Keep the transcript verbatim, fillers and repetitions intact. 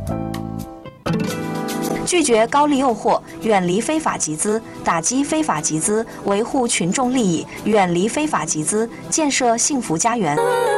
拒绝高利诱惑，远离非法集资，打击非法集资，维护群众利益，远离非法集资，建设幸福家园。